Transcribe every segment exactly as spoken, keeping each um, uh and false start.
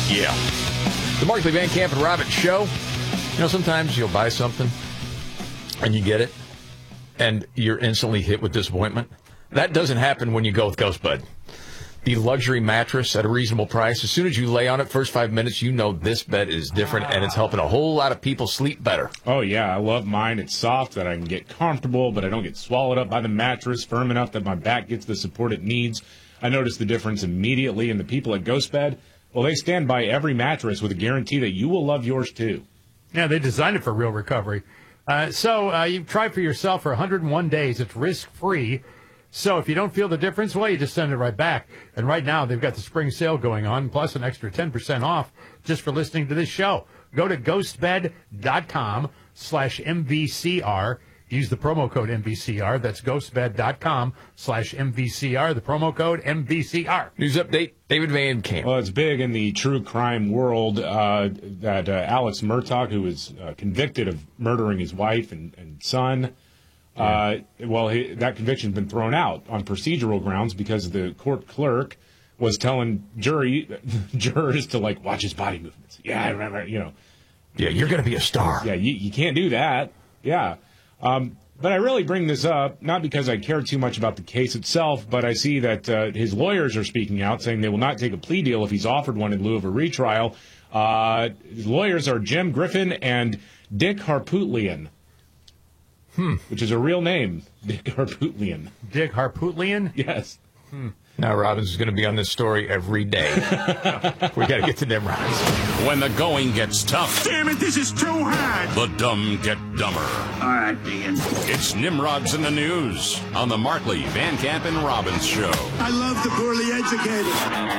Yeah. The Markley, Van Camp, and Robbins Show. You know, sometimes you'll buy something and you get it and you're instantly hit with disappointment. That doesn't happen when you go with GhostBed. The luxury mattress at a reasonable price. As soon as you lay on it, first five minutes, you know this bed is different, and it's helping a whole lot of people sleep better. Oh, yeah, I love mine. It's soft, that I can get comfortable, but I don't get swallowed up by the mattress, firm enough that my back gets the support it needs. I notice the difference immediately, and the people at GhostBed, well, they stand by every mattress with a guarantee that you will love yours, too. Yeah, they designed it for real recovery. Uh, so uh, you try for yourself for one hundred one days. It's risk-free. So if you don't feel the difference, well, you just send it right back. And right now, they've got the spring sale going on, plus an extra ten percent off just for listening to this show. Go to ghostbed.com slash MVCR. Use the promo code M V C R. That's ghostbed.com slash MVCR. The promo code M V C R. News update, David Van Camp. Well, it's big in the true crime world uh, that uh, Alex Murtaugh, who was uh, convicted of murdering his wife and, and son, Uh, well, he, that conviction's been thrown out on procedural grounds because the court clerk was telling jury jurors to, like, watch his body movements. Yeah, I remember, you know. Yeah, you're going to be a star. Yeah, you, you can't do that. Yeah. Um, but I really bring this up, not because I care too much about the case itself, but I see that uh, his lawyers are speaking out, saying they will not take a plea deal if he's offered one in lieu of a retrial. Uh, his lawyers are Jim Griffin and Dick Harpootlian. Hmm. Which is a real name, Dick Harpootlian. Dick Harpootlian? Yes. Hmm. Now Robbins is going to be on this story every day. We got to get to Nimrods. When the going gets tough. Damn it, this is too hard. The dumb get dumber. All right, Dean. It's Nimrods in the News on the Markley, Van Camp, and Robbins Show. I love the poorly educated.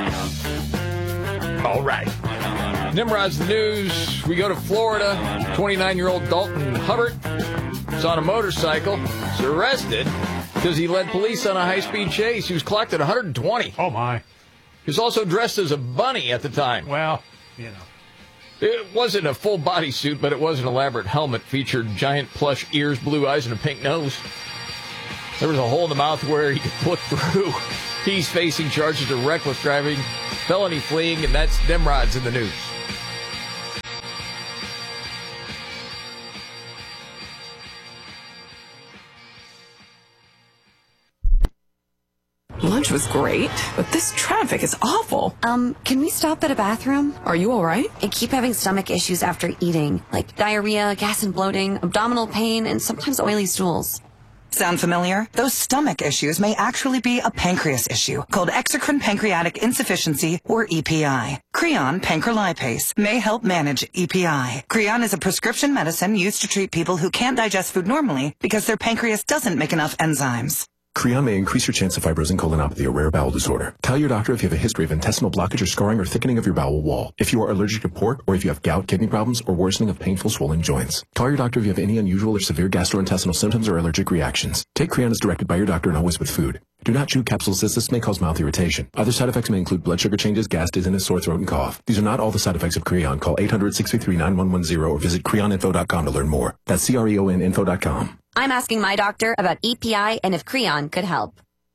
All right. Nimrod's the News. We go to Florida. twenty-nine-year-old Dalton Hubbard is on a motorcycle. He's arrested because he led police on a high-speed chase. He was clocked at one hundred twenty. Oh, my. He was also dressed as a bunny at the time. Well, you know. It wasn't a full bodysuit, but it was an elaborate helmet. Featured giant plush ears, blue eyes, and a pink nose. There was a hole in the mouth where he could look through. He's facing charges of reckless driving, felony fleeing, and that's Nimrod's in the News. Lunch was great, but this traffic is awful. Um, can we stop at a bathroom? Are you all right? I keep having stomach issues after eating, like diarrhea, gas and bloating, abdominal pain, and sometimes oily stools. Sound familiar? Those stomach issues may actually be a pancreas issue called exocrine pancreatic insufficiency, or E P I. Creon pancrelipase may help manage E P I. Creon is a prescription medicine used to treat people who can't digest food normally because their pancreas doesn't make enough enzymes. Creon may increase your chance of fibrosing colonopathy, a rare bowel disorder. Tell your doctor if you have a history of intestinal blockage or scarring or thickening of your bowel wall. If you are allergic to pork, or if you have gout, kidney problems, or worsening of painful swollen joints. Call your doctor if you have any unusual or severe gastrointestinal symptoms or allergic reactions. Take Creon as directed by your doctor and always with food. Do not chew capsules as this may cause mouth irritation. Other side effects may include blood sugar changes, gas, dizziness, sore throat, and cough. These are not all the side effects of Creon. Call eight hundred, six three three, nine one one zero or visit creon info dot com to learn more. That's C R E O N info dot com. I'm asking my doctor about E P I and if Creon could help.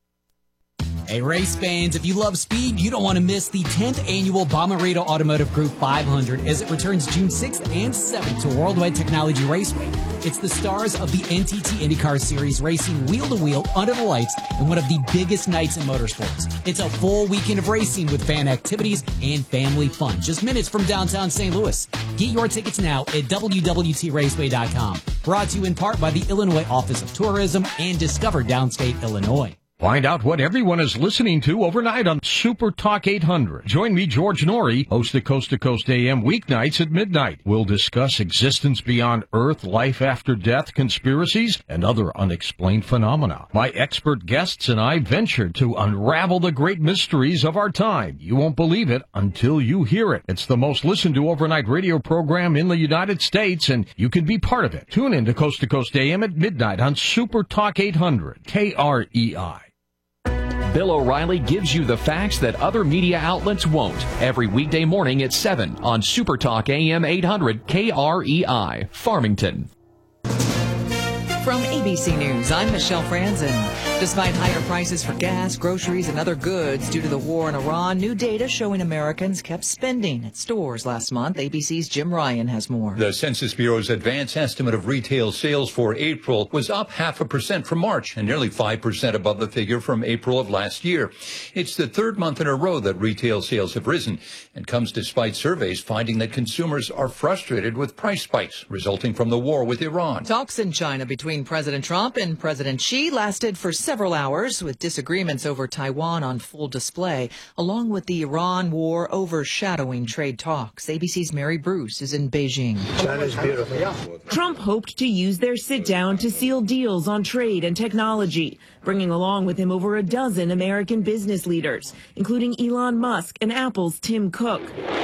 Hey, race fans, if you love speed, you don't want to miss the tenth annual Bomarito Automotive Group five hundred as it returns June sixth and seventh to Worldwide Technology Raceway. It's the stars of the N T T IndyCar Series racing wheel-to-wheel under the lights in one of the biggest nights in motorsports. It's a full weekend of racing with fan activities and family fun, just minutes from downtown Saint Louis. Get your tickets now at W W T raceway dot com. Brought to you in part by the Illinois Office of Tourism and Discover Downstate Illinois. Find out what everyone is listening to overnight on Super Talk eight hundred. Join me, George Norrie, host of Coast to Coast A M weeknights at midnight. We'll discuss existence beyond Earth, life after death, conspiracies, and other unexplained phenomena. My expert guests and I venture to unravel the great mysteries of our time. You won't believe it until you hear it. It's the most listened to overnight radio program in the United States, and you can be part of it. Tune in to Coast to Coast A M at midnight on Super Talk eight hundred, K R E I. Bill O'Reilly gives you the facts that other media outlets won't. Every weekday morning at seven on Super Talk A M eight hundred K R E I, Farmington. From A B C News, I'm Michelle Franzen. Despite higher prices for gas, groceries, and other goods due to the war in Iran, new data showing Americans kept spending at stores last month. A B C's Jim Ryan has more. The Census Bureau's advance estimate of retail sales for April was up half a percent from March and nearly five percent above the figure from April of last year. It's the third month in a row that retail sales have risen and comes despite surveys finding that consumers are frustrated with price spikes resulting from the war with Iran. Talks in China between President Trump and President Xi lasted for several hours, with disagreements over Taiwan on full display, along with the Iran war overshadowing trade talks. A B C's Mary Bruce is in Beijing. China's beautiful. Trump hoped to use their sit-down to seal deals on trade and technology, bringing along with him over a dozen American business leaders, including Elon Musk and Apple's Tim Cook.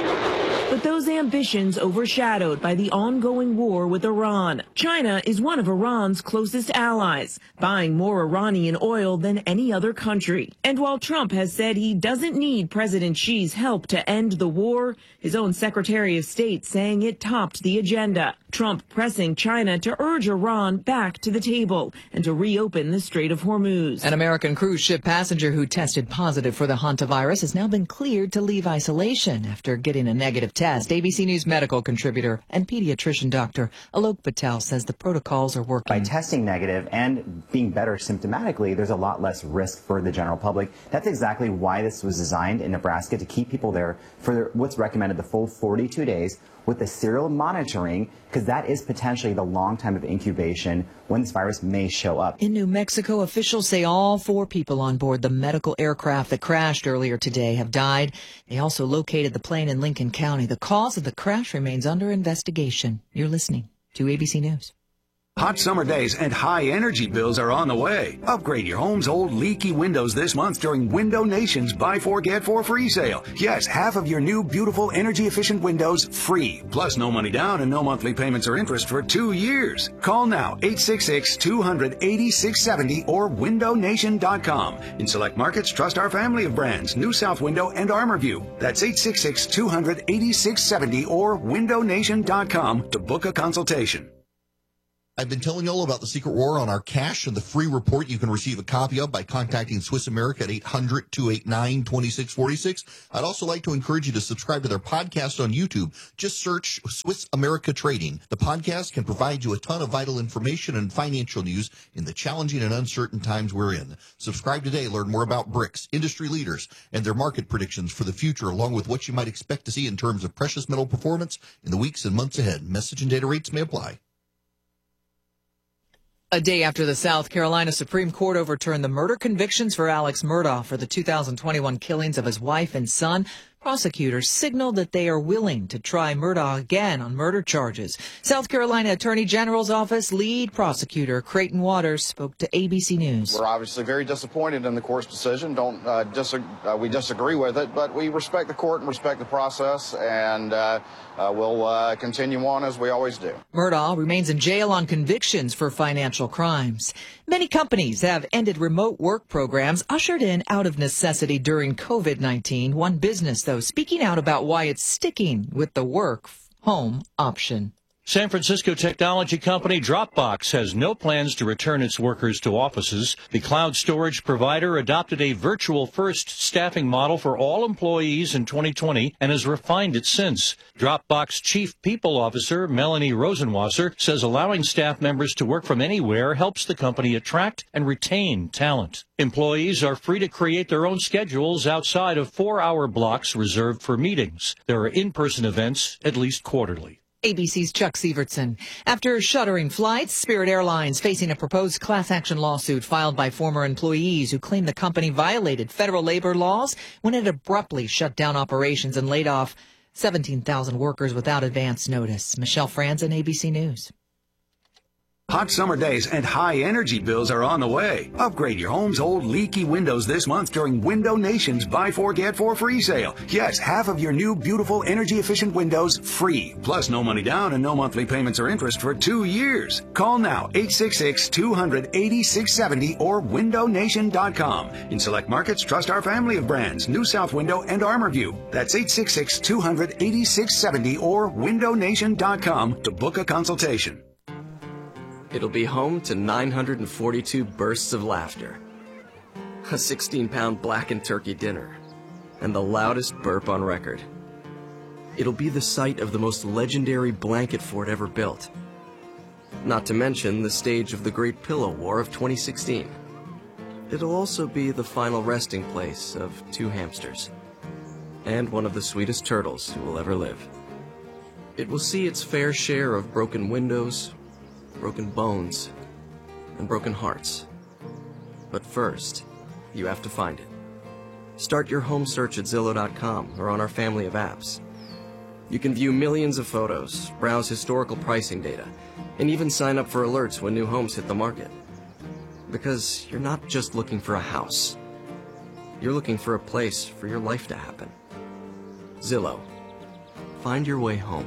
But those ambitions overshadowed by the ongoing war with Iran. China is one of Iran's closest allies, buying more Iranian oil than any other country. And while Trump has said he doesn't need President Xi's help to end the war, his own Secretary of State saying it topped the agenda. Trump pressing China to urge Iran back to the table and to reopen the Strait of Hormuz. An American cruise ship passenger who tested positive for the hantavirus has now been cleared to leave isolation after getting a negative test. A B C News medical contributor and pediatrician Doctor Alok Patel says the protocols are working. By testing negative and being better symptomatically, there's a lot less risk for the general public. That's exactly why this was designed in Nebraska, to keep people there for what's recommended the full forty-two days with the serial monitoring, because that is potentially the long time of incubation when this virus may show up. In New Mexico, officials say all four people on board the medical aircraft that crashed earlier today have died. They also located the plane in Lincoln County. The cause of the crash remains under investigation. You're listening to A B C News. Hot summer days and high energy bills are on the way. Upgrade your home's old leaky windows this month during Window Nation's Buy Four Get Four free sale. Yes, half of your new beautiful energy efficient windows free. Plus no money down and no monthly payments or interest for two years. Call now, eight six six, two hundred, eighty-six seventy or window nation dot com. In select markets, trust our family of brands, New South Window and ArmorView. That's eight six six, two hundred, eighty-six seventy or window nation dot com to book a consultation. I've been telling you all about the secret war on our cash and the free report you can receive a copy of by contacting Swiss America at eight hundred, two eight nine, two six four six. I'd also like to encourage you to subscribe to their podcast on YouTube. Just search Swiss America Trading. The podcast can provide you a ton of vital information and financial news in the challenging and uncertain times we're in. Subscribe today. Learn more about BRICS, industry leaders, and their market predictions for the future, along with what you might expect to see in terms of precious metal performance in the weeks and months ahead. Message and data rates may apply. A day after the South Carolina Supreme Court overturned the murder convictions for Alex Murdaugh for the two thousand twenty-one killings of his wife and son, prosecutors signaled that they are willing to try Murdaugh again on murder charges. South Carolina Attorney General's office lead prosecutor Creighton Waters spoke to A B C News. We're obviously very disappointed in the court's decision. Don't uh, dis- uh, we disagree with it, but we respect the court and respect the process, and uh, uh, we'll uh, continue on as we always do. Murdaugh remains in jail on convictions for financial crimes. Many companies have ended remote work programs ushered in out of necessity during COVID nineteen. One business, though, speaking out about why it's sticking with the work-home option. San Francisco technology company Dropbox has no plans to return its workers to offices. The cloud storage provider adopted a virtual-first staffing model for all employees in twenty twenty and has refined it since. Dropbox Chief People Officer Melanie Rosenwasser says allowing staff members to work from anywhere helps the company attract and retain talent. Employees are free to create their own schedules outside of four-hour blocks reserved for meetings. There are in-person events at least quarterly. A B C's Chuck Sievertson. After shuttering flights, Spirit Airlines facing a proposed class action lawsuit filed by former employees who claim the company violated federal labor laws when it abruptly shut down operations and laid off seventeen thousand workers without advance notice. Michelle Franzen, A B C News. Hot summer days and high energy bills are on the way. Upgrade your home's old leaky windows this month during Window Nation's Buy Four Get Four free sale. Yes, half of your new beautiful energy efficient windows free. Plus no money down and no monthly payments or interest for two years. Call now, eight six six, two hundred, eighty-six seventy or window nation dot com. In select markets, trust our family of brands, New South Window and ArmorView. That's eight six six, two hundred, eighty-six seventy or window nation dot com to book a consultation. It'll be home to nine hundred forty-two bursts of laughter, a sixteen-pound blackened turkey dinner, and the loudest burp on record. It'll be the site of the most legendary blanket fort ever built, not to mention the stage of the Great Pillow War of twenty sixteen. It'll also be the final resting place of two hamsters, and one of the sweetest turtles who will ever live. It will see its fair share of broken windows, broken bones, and broken hearts. But first, you have to find it. Start your home search at Zillow dot com or on our family of apps. You can view millions of photos, browse historical pricing data, and even sign up for alerts when new homes hit the market. Because you're not just looking for a house. You're looking for a place for your life to happen. Zillow. Find your way home.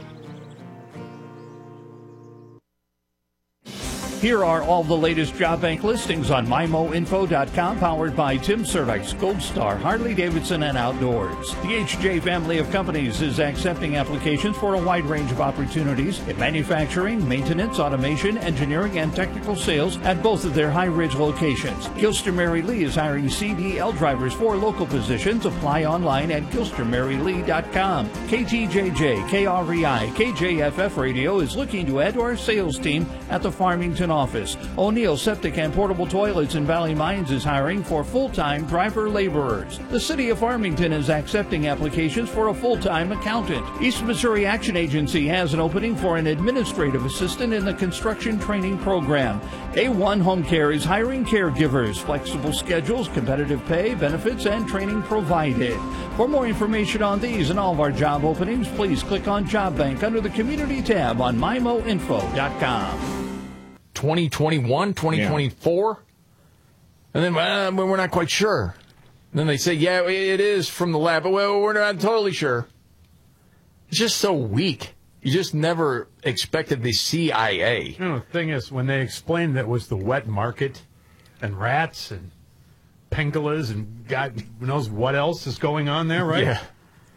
Here are all the latest job bank listings on my mo info dot com, powered by Tim Cerdice, Gold Star, Harley-Davidson, and Outdoors. The H J family of companies is accepting applications for a wide range of opportunities in manufacturing, maintenance, automation, engineering, and technical sales at both of their High Ridge locations. Gilster Mary Lee is hiring C D L drivers for local positions. Apply online at gilster mary lee dot com. K T J J, K R E I, K J F F Radio is looking to add to our sales team at the Farmington office. O'Neill Septic and Portable Toilets in Valley Mines is hiring for full-time driver laborers. The City of Farmington is accepting applications for a full-time accountant. East Missouri Action Agency has an opening for an administrative assistant in the construction training program. A one Home Care is hiring caregivers, flexible schedules, competitive pay, benefits, and training provided. For more information on these and all of our job openings, please click on Job Bank under the Community tab on my mo info dot com. twenty twenty-one, twenty twenty-four, and then uh, we're not quite sure. And then they say, yeah, it is from the lab, but well, we're not totally sure. It's just so weak. You just never expected the C I A. You know, the thing is, when they explained that it was the wet market and rats and pengolas and God knows what else is going on there, right? Yeah.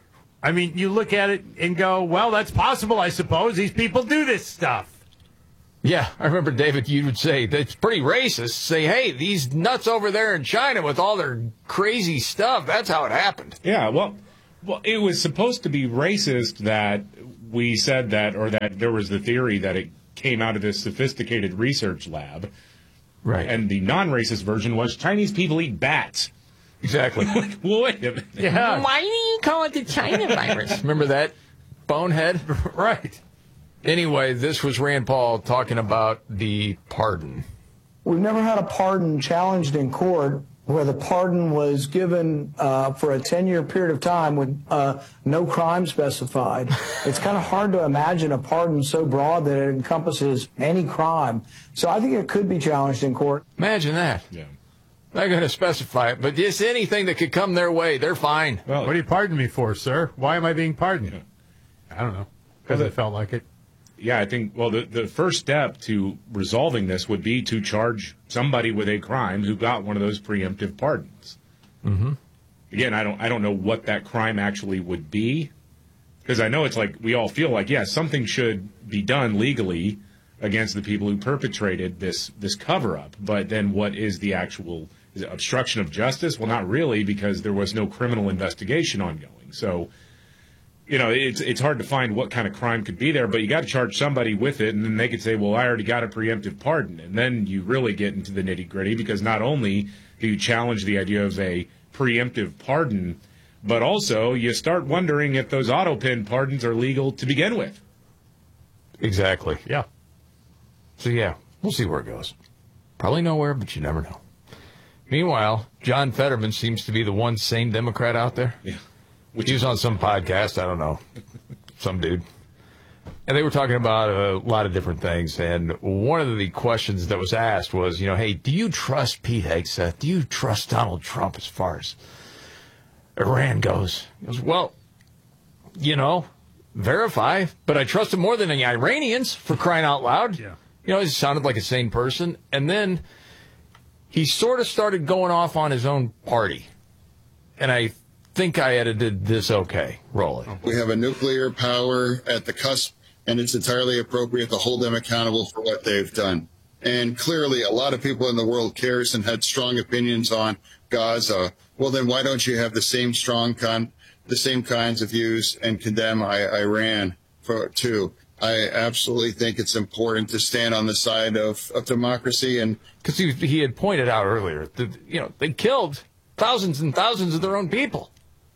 I mean, you look at it and go, well, that's possible, I suppose. These people do this stuff. Yeah, I remember, David, you would say, that's pretty racist, say, hey, these nuts over there in China with all their crazy stuff, that's how it happened. Yeah, well, well, it was supposed to be racist that we said that, or that there was the theory that it came out of this sophisticated research lab. Right. And the non-racist version was Chinese people eat bats. Exactly. Well, wait a minute. Yeah. Why do you call it the China virus? Remember that? Bonehead? Right. Anyway, this was Rand Paul talking about the pardon. We've never had a pardon challenged in court where the pardon was given uh, for a ten-year period of time with uh, no crime specified. It's kind of hard to imagine a pardon so broad that it encompasses any crime. So I think it could be challenged in court. Imagine that. Yeah. They're going to specify it, but just anything that could come their way, they're fine. Well, what do you pardon me for, sir? Why am I being pardoned? Yeah. I don't know. Because Well, it felt like it. Yeah, I think, well, the, the first step to resolving this would be to charge somebody with a crime who got one of those preemptive pardons. Mm-hmm. Again, I don't I don't know what that crime actually would be, because I know it's like we all feel like, yeah, something should be done legally against the people who perpetrated this, this cover-up. But then what is the actual is it obstruction of justice? Well, not really, because there was no criminal investigation ongoing. So, you know, it's it's hard to find what kind of crime could be there, but you got to charge somebody with it, and then they could say, well, I already got a preemptive pardon. And then you really get into the nitty-gritty, because not only do you challenge the idea of a preemptive pardon, but also you start wondering if those auto-pin pardons are legal to begin with. Exactly. Yeah. So, yeah, we'll see where it goes. Probably nowhere, but you never know. Meanwhile, John Fetterman seems to be the one sane Democrat out there. Yeah. Which he was on some podcast, I don't know, some dude. And they were talking about a lot of different things. And one of the questions that was asked was, you know, hey, do you trust Pete Hegseth? Do you trust Donald Trump as far as Iran goes? He goes, well, you know, verify, but I trust him more than the Iranians, for crying out loud. Yeah. You know, he sounded like a sane person. And then he sort of started going off on his own party. And I think I edited this okay. Roll it. We have a nuclear power at the cusp, and it's entirely appropriate to hold them accountable for what they've done. And clearly, a lot of people in the world cares and had strong opinions on Gaza. Well, then why don't you have the same strong con, the same kinds of views and condemn I, Iran for too? I absolutely think it's important to stand on the side of, of democracy. And because he, he had pointed out earlier that, you know, they killed thousands and thousands of their own people.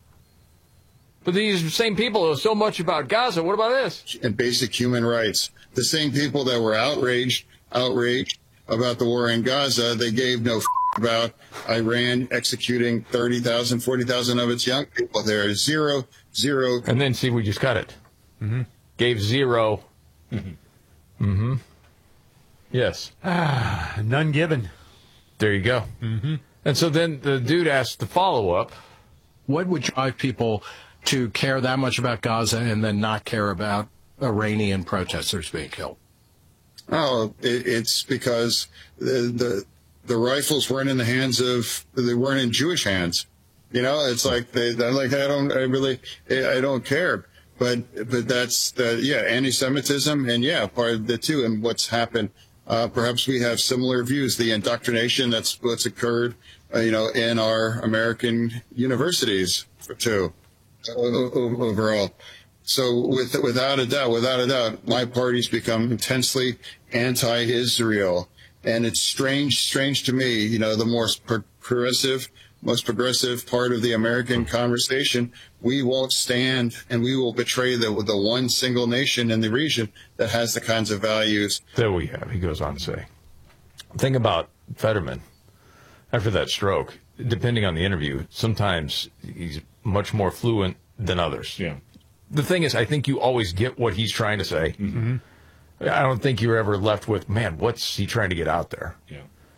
But these same people know so much about Gaza. What about this? And basic human rights. The same people that were outraged, outraged about the war in Gaza, they gave no f- about Iran executing thirty thousand, forty thousand of its young people. There is zero, zero. And then, see, we just got it. Mm-hmm. Gave zero. Mm-hmm. Mm-hmm. Yes. Ah, none given. There you go. Mm-hmm. And so then the dude asked the follow-up. What would drive people to care that much about Gaza and then not care about Iranian protesters being killed? Oh, it, it's because the, the the rifles weren't in the hands of, they weren't in Jewish hands. You know, it's like they, they're like, I don't, I really, I don't care. But but that's the yeah, anti-Semitism, and yeah, part of the two, and what's happened. Uh, perhaps we have similar views. The indoctrination that's what's occurred, uh, you know, in our American universities too, overall. So with, without a doubt, without a doubt, my party's become intensely anti-Israel. And it's strange, strange to me, you know, the more progressive, most progressive part of the American conversation, we won't stand and we will betray the, the one single nation in the region that has the kinds of values. There we have, he goes on to say. Thing about Fetterman, after that stroke, depending on the interview, sometimes he's much more fluent than others. Yeah. The thing is, I think you always get what he's trying to say. Mm-hmm. I don't think you're ever left with, man, what's he trying to get out there? Yeah.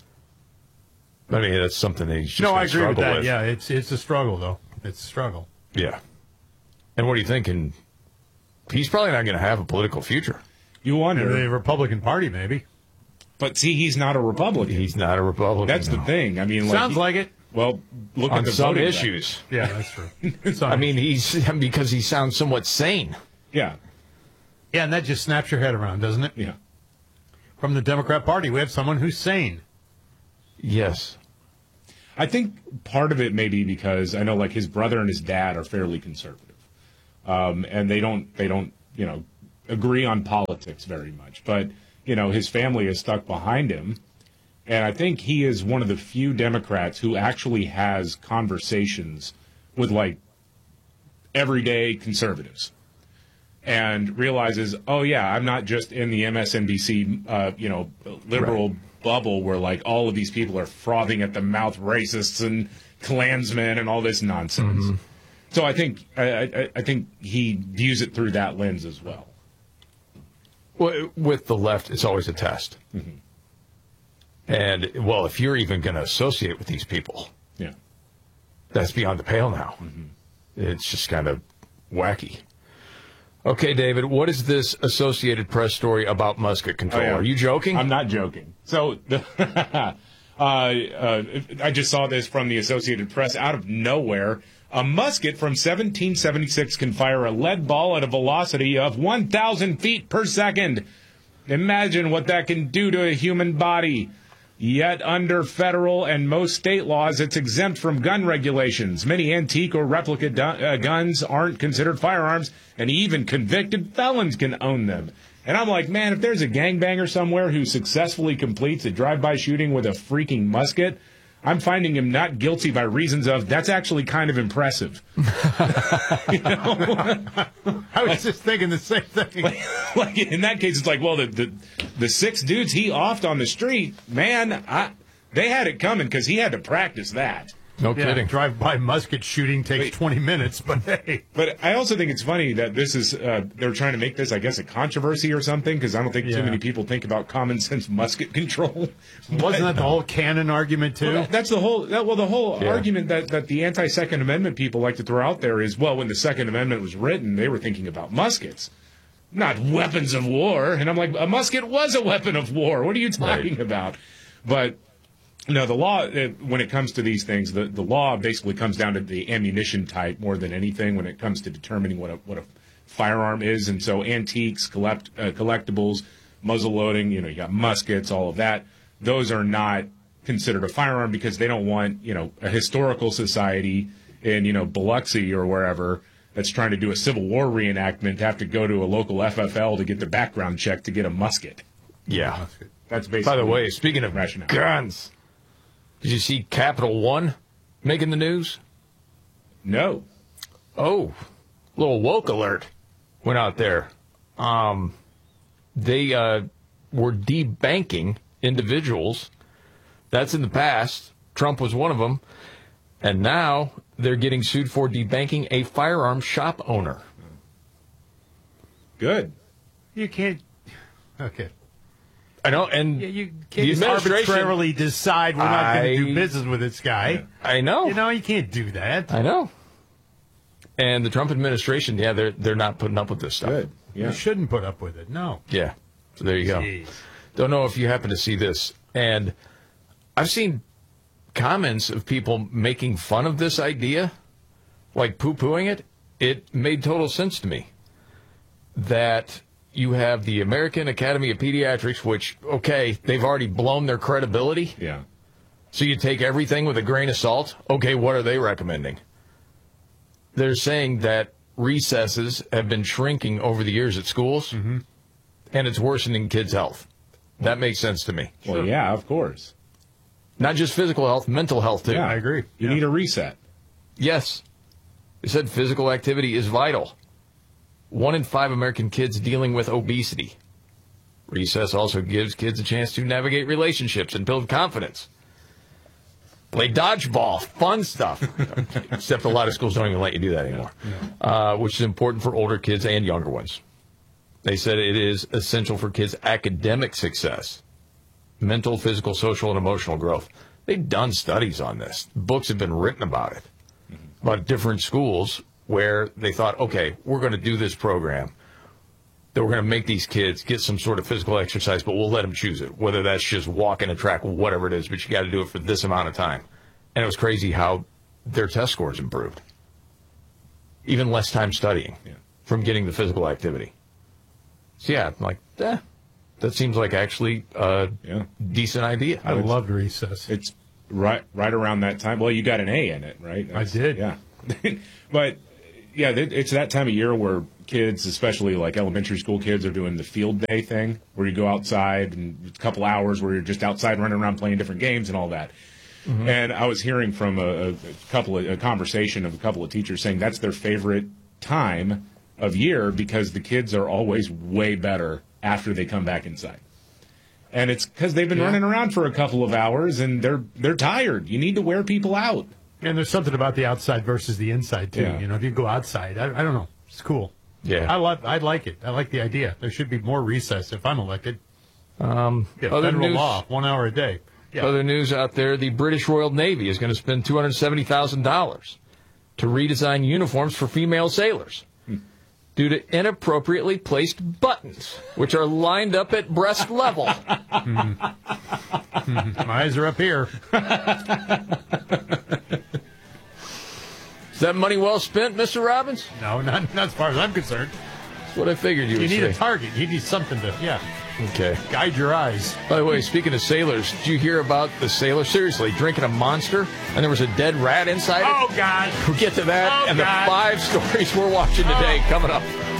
I mean, that's something that he's just No, gonna I agree with struggle that. with. Yeah, it's it's a struggle, though. It's a struggle. Yeah. And what are you thinking? He's probably not going to have a political future. You wonder. The Republican Party, maybe. But see, he's not a Republican. He's not a Republican. That's no. the thing. I mean, like, Sounds he, like it. Well, look on at the some voting issues. record. Yeah, that's true. Some I mean, he's because he sounds somewhat sane. Yeah. Yeah, and that just snaps your head around, doesn't it? Yeah. From the Democrat Party, we have someone who's sane. Yes. I think part of it may be because I know, like, his brother and his dad are fairly conservative, um, and they don't they don't you know agree on politics very much. But you know, his family is stuck behind him, and I think he is one of the few Democrats who actually has conversations with like everyday conservatives, and realizes, oh yeah, I'm not just in the M S N B C, uh, you know, liberal. Right. Bubble where like all of these people are frothing at the mouth, racists and Klansmen and all this nonsense. Mm-hmm. So I think I, I, I think he views it through that lens as well. Well, with the left, it's always a test. Mm-hmm. And well, if you're even going to associate with these people, yeah, that's beyond the pale now. Mm-hmm. It's just kind of wacky. Okay, David, what is this Associated Press story about musket control? Oh, yeah. Are you joking? I'm not joking. So, the, uh, uh, I just saw this from the Associated Press out of nowhere. A musket from seventeen seventy-six can fire a lead ball at a velocity of one thousand feet per second. Imagine what that can do to a human body. Yet under federal and most state laws, it's exempt from gun regulations. Many antique or replica du- uh, guns aren't considered firearms, and even convicted felons can own them. And I'm like, man, if there's a gangbanger somewhere who successfully completes a drive-by shooting with a freaking musket, I'm finding him not guilty by reasons of that's actually kind of impressive. You know? I was just thinking the same thing. Like, like in that case, it's like, well, the the, the six dudes he offed on the street, man, I, they had it coming because he had to practice that. No yeah, kidding. Drive-by musket shooting takes Wait. twenty minutes, but hey. But I also think it's funny that this is, uh, they're trying to make this, I guess, a controversy or something, because I don't think yeah. too many people think about common sense musket control. Wasn't but, that the whole Cannon argument, too? Well, that, that's the whole, that, well, the whole yeah. argument that, that the anti-Second Amendment people like to throw out there is, well, when the Second Amendment was written, they were thinking about muskets, not weapons of war. And I'm like, a musket was a weapon of war. What are you talking right. about? But... No, the law, when it comes to these things, the, the law basically comes down to the ammunition type more than anything when it comes to determining what a what a firearm is. And so antiques, collect, uh, collectibles, muzzle loading, you know, you got muskets, all of that. Those are not considered a firearm because they don't want, you know, a historical society in, you know, Biloxi or wherever that's trying to do a Civil War reenactment to have to go to a local F F L to get their background check to get a musket. Yeah. That's basically. By the way, speaking of rationale. guns, did you see Capital One making the news? No. Oh, little woke alert went out there. Um, they uh, were debanking individuals. That's in the past. Trump was one of them. And now they're getting sued for debanking a firearm shop owner. Good. You can't. Okay. I know, and Yeah, you the can't just administration- arbitrarily decide we're not going to I- do business with this guy. I know. You know, you can't do that. I know. And the Trump administration, yeah, they're they're not putting up with this stuff. Good. You shouldn't put up with it. No. Yeah. So there you go. Jeez. Don't know if you happen to see this. And I've seen comments of people making fun of this idea, like poo-pooing it. It made total sense to me that you have the American Academy of Pediatrics, which, okay, they've already blown their credibility. Yeah. So you take everything with a grain of salt. Okay, what are they recommending? They're saying that recesses have been shrinking over the years at schools, Mm-hmm. and it's worsening kids' health. That makes sense to me. Well, yeah, of course. Not just physical health, mental health, too. Yeah, I agree. You need a reset. Yes. They said physical activity is vital. One in five American kids dealing with obesity. Recess also gives kids a chance to navigate relationships and build confidence. Play dodgeball, fun stuff. Except a lot of schools don't even let you do that anymore, uh, which is important for older kids and younger ones. They said it is essential for kids' academic success, mental, physical, social, and emotional growth. They've done studies on this. Books have been written about it, about different schools where they thought, okay, we're going to do this program, that we're going to make these kids get some sort of physical exercise, but we'll let them choose it, whether that's just walking a track, whatever it is, but you got to do it for this amount of time. And it was crazy how their test scores improved. Even less time studying yeah. from getting the physical activity. So, yeah, I'm like, eh, that seems like actually a yeah. decent idea. I loved recess. It's right right around that time. Well, you got an A in it, right? That's, I did. Yeah. But, yeah, it's that time of year where kids, especially like elementary school kids, are doing the field day thing where you go outside and a couple hours where you're just outside running around playing different games and all that. Mm-hmm. And I was hearing from a, a couple of a conversation of a couple of teachers saying that's their favorite time of year because the kids are always way better after they come back inside. And it's because they've been yeah. running around for a couple of hours and they're they're tired. You need to wear people out. And there's something about the outside versus the inside too. Yeah. You know, if you go outside, I, I don't know, it's cool. Yeah, I love. I like it. I like the idea. There should be more recess if I'm elected. Um, yeah, other federal news, law, one hour a day. Yeah. Other news out there: the British Royal Navy is going to spend two hundred seventy thousand dollars to redesign uniforms for female sailors hmm. due to inappropriately placed buttons, which are lined up at breast level. mm. Mm. My eyes are up here. Is that money well spent, Mister Robbins? No, not, not as far as I'm concerned. That's what I figured you, you would need say. a target. You need something to, yeah. Okay. Guide your eyes. By the way, speaking of sailors, did you hear about the sailor, seriously, drinking a Monster, and there was a dead rat inside it? Oh, God. We'll get to that oh, and God. the five stories we're watching today oh. coming up.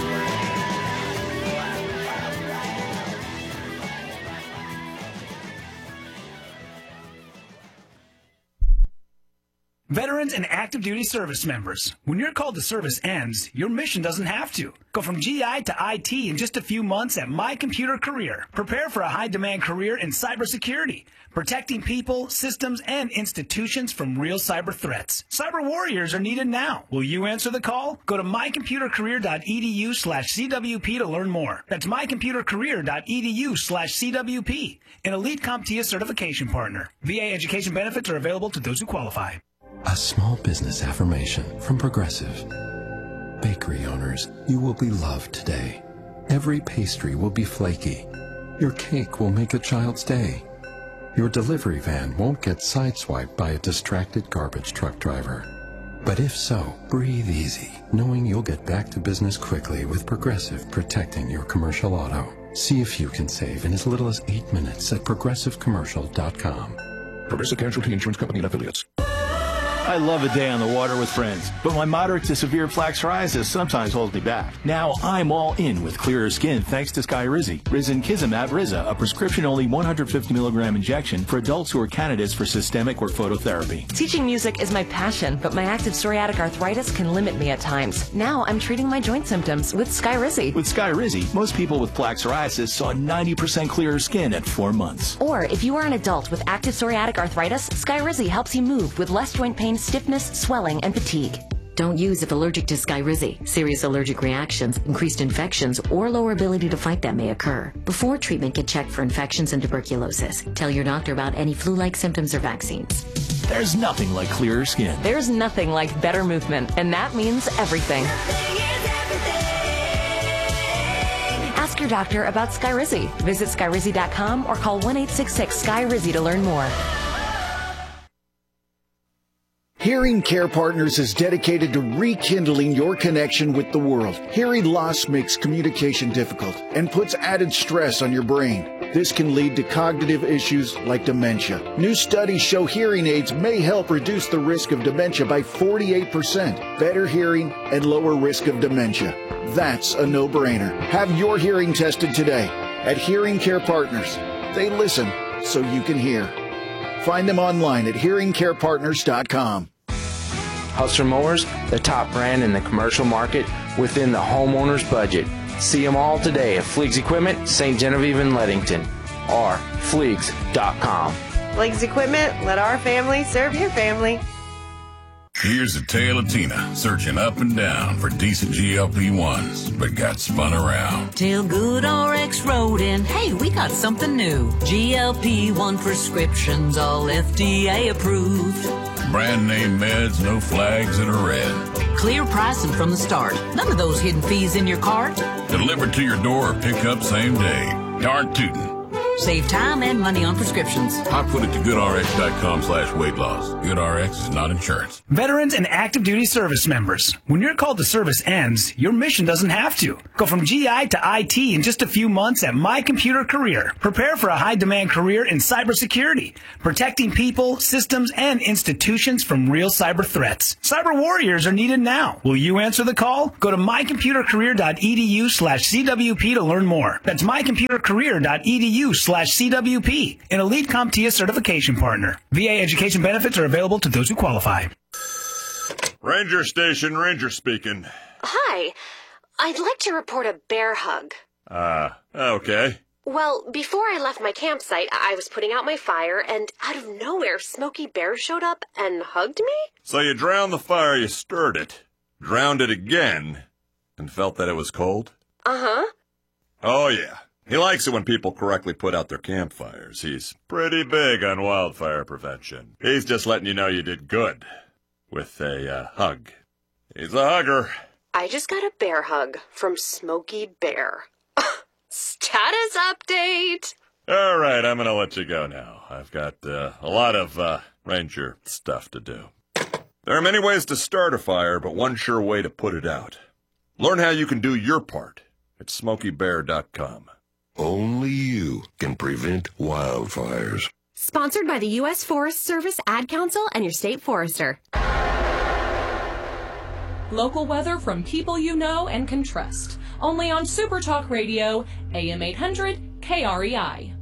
Veterans and active duty service members, when your call to service ends, your mission doesn't have to. Go from G I to I T in just a few months at My Computer Career. Prepare for a high-demand career in cybersecurity, protecting people, systems, and institutions from real cyber threats. Cyber warriors are needed now. Will you answer the call? Go to mycomputercareer.edu slash CWP to learn more. That's mycomputercareer.edu slash CWP, an elite CompTIA certification partner. V A education benefits are available to those who qualify. A small business affirmation from Progressive. Bakery owners, you will be loved today. Every pastry will be flaky. Your cake will make a child's day. Your delivery van won't get sideswiped by a distracted garbage truck driver. But if so, breathe easy, knowing you'll get back to business quickly with Progressive protecting your commercial auto. See if you can save in as little as eight minutes at progressive commercial dot com. Progressive Casualty Insurance Company and Affiliates. I love a day on the water with friends, but my moderate to severe plaque psoriasis sometimes holds me back. Now I'm all in with clearer skin thanks to Skyrizi. Risankizumab Riza, a prescription-only one hundred fifty milligram injection for adults who are candidates for systemic or phototherapy. Teaching music is my passion, but my active psoriatic arthritis can limit me at times. Now I'm treating my joint symptoms with Skyrizi. With Skyrizi, most people with plaque psoriasis saw ninety percent clearer skin at four months. Or if you are an adult with active psoriatic arthritis, Skyrizi helps you move with less joint pain, stiffness, swelling, and fatigue. Don't use if allergic to Skyrizi. Serious allergic reactions, increased infections, or lower ability to fight them may occur. Before treatment, get checked for infections and tuberculosis. Tell your doctor about any flu-like symptoms or vaccines. There's nothing like clearer skin. There's nothing like better movement, and that means everything. Ask your doctor about Skyrizi. Visit Skyrizi dot com or call one eight six six S K Y R I Z I to learn more. Hearing Care Partners is dedicated to rekindling your connection with the world. Hearing loss makes communication difficult and puts added stress on your brain. This can lead to cognitive issues like dementia. New studies show hearing aids may help reduce the risk of dementia by forty-eight percent. Better hearing and lower risk of dementia. That's a no-brainer. Have your hearing tested today at Hearing Care Partners. They listen so you can hear. Find them online at hearing care partners dot com. Hustler Mowers, the top brand in the commercial market within the homeowner's budget. See them all today at Fleegs Equipment, Saint Genevieve and Leadington, or fleegs dot com. Fleegs Equipment, let our family serve your family. Here's the tale of Tina, searching up and down for decent G L P ones, but got spun around. Till GoodRx wrote in, hey, we got something new. G L P one prescriptions, all F D A approved. Brand name meds, no flags that are red. Clear pricing from the start. None of those hidden fees in your cart. Delivered to your door or pick up same day. Darn tootin'. Save time and money on prescriptions. Hot foot it to GoodRx dot com slash weight loss. GoodRx is not insurance. Veterans and active duty service members. When your call to service ends, your mission doesn't have to. Go from G I to I T in just a few months at My Computer Career. Prepare for a high-demand career in cybersecurity, protecting people, systems, and institutions from real cyber threats. Cyber warriors are needed now. Will you answer the call? Go to my computer career dot e d u slash c w p to learn more. That's my computer career dot e d u slash C W P, an elite CompTIA certification partner. V A education benefits are available to those who qualify. Ranger Station, Ranger speaking. Hi. I'd like to report a bear hug. Ah, uh, okay. Well, before I left my campsite, I was putting out my fire, and out of nowhere, Smokey Bear showed up and hugged me? So you drowned the fire, you stirred it, drowned it again, and felt that it was cold? Uh-huh. Oh, yeah. He likes it when people correctly put out their campfires. He's pretty big on wildfire prevention. He's just letting you know you did good with a uh, hug. He's a hugger. I just got a bear hug from Smokey Bear. Status update! All right, I'm going to let you go now. I've got uh, a lot of uh, ranger stuff to do. There are many ways to start a fire, but one sure way to put it out. Learn how you can do your part at smokey bear dot com. Only you can prevent wildfires. Sponsored by the U S Forest Service, Ad Council, and your state forester. Local weather from people you know and can trust. Only on Super Talk Radio, A M eight hundred K R E I.